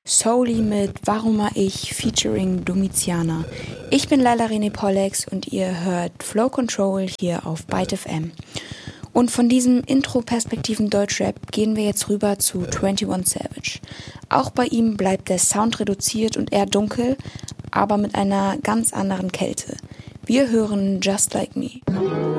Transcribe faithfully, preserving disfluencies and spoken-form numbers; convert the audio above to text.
Souli mit Waruma Ich featuring Domiziana. Ich bin Laila René Pollex und ihr hört Flow Control hier auf Byte F M. Und von diesem Intro-Perspektiven Deutschrap gehen wir jetzt rüber zu einundzwanzig Savage. Auch bei ihm bleibt der Sound reduziert und eher dunkel, aber mit einer ganz anderen Kälte. Wir hören Just Like Me.